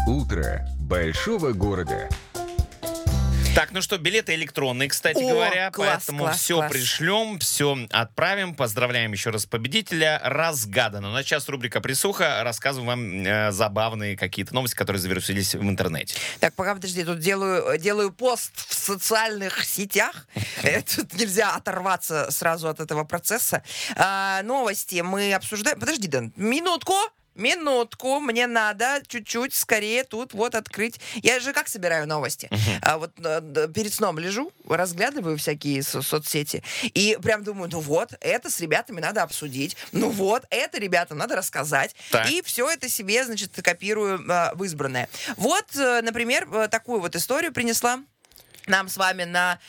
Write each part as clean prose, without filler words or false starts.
Утро большого города. Так, ну что, билеты электронные, кстати говоря, поэтому все пришлем, все отправим. Поздравляем еще раз победителя. Разгадано. На час рубрика «Присуха». Рассказываю вам забавные какие-то новости, которые завирусились в интернете. Так, пока подожди, тут делаю пост в социальных сетях. Тут нельзя оторваться сразу от этого процесса. Новости мы обсуждаем. Подожди, Дэн, Минутку, мне надо чуть-чуть скорее тут вот открыть. Я же как собираю новости? Вот перед сном лежу, разглядываю всякие соцсети и прям думаю, ну вот, это с ребятами надо обсудить, ну вот, это ребятам надо рассказать. Так. И все это себе, значит, копирую в избранное. Вот, например, такую вот историю принесла нам с вами на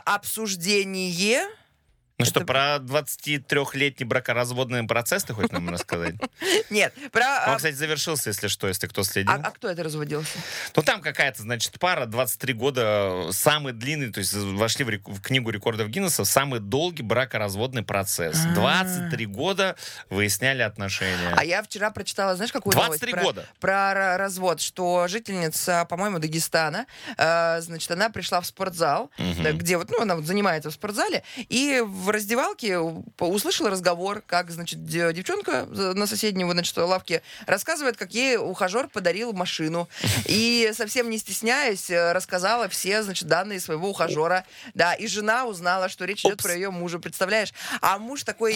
обсуждение. Ну что, про 23-летний бракоразводный процесс ты хочешь нам рассказать? Нет, Он, кстати, завершился, если что, если кто следил. А кто это разводился? Ну, там какая-то, значит, пара, 23 года, самый длинный, то есть вошли в книгу рекордов Гиннесса, самый долгий бракоразводный процесс. 23 года выясняли отношения. А я вчера прочитала, знаешь, какую 23 новость? года. Про развод, что жительница, по-моему, Дагестана, значит, она пришла в спортзал, где вот, она вот занимается в спортзале, и в раздевалке услышала разговор, как, значит, девчонка на соседней, значит, лавке рассказывает, как ей ухажер подарил машину. И совсем не стесняясь, рассказала все, значит, данные своего ухажера. Да, и жена узнала, что речь идет про ее мужа, представляешь? А муж такой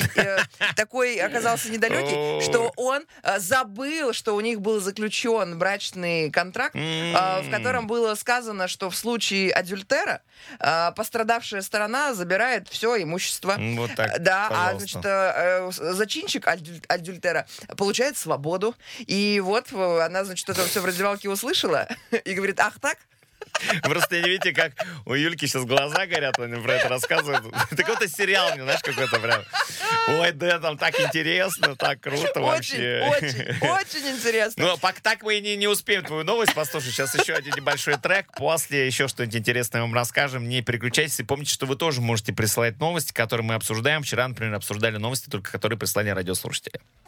оказался недалекий, что он забыл, что у них был заключен брачный контракт, в котором было сказано, что в случае адюльтера пострадавшая сторона забирает все имущество. Вот так, да, пожалуйста. значит, зачинщик адюльтера получает свободу. И вот она, значит, это все в раздевалке услышала и говорит, ах так? Просто не видите, как у Юльки сейчас глаза горят, они про это рассказывают. Это какой-то сериал, мне, знаешь, какой-то прям. Ой, да, там так интересно, так круто вообще. Очень интересно. Ну, так мы и не успеем твою новость послушать. Сейчас еще один небольшой трек. После еще что-нибудь интересное вам расскажем. Не переключайтесь. И помните, что вы тоже можете присылать новости, которые мы обсуждаем. Вчера, например, обсуждали новости, только которые прислали радиослушатели.